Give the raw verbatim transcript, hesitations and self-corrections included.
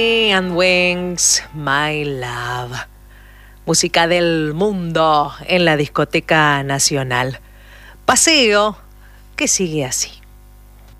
And Wings, My Love. Música del mundo en la discoteca nacional. Paseo que sigue así.